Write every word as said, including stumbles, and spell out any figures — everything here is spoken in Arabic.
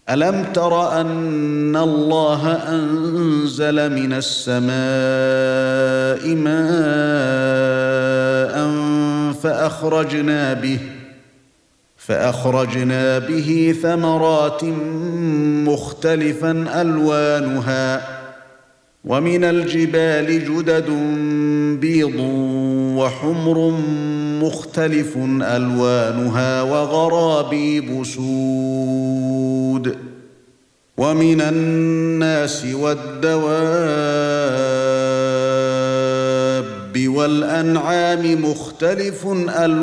ألم تر أن الله أنزل من السماء ماء فأخرجنا به فأخرجنا به ثمرات مختلفا ألوانها ومن الجبال جدد بيض وحمر مختلف ألوانها وغرابيب سود ومن الناس والدواب والأنعام مختلف ألوانها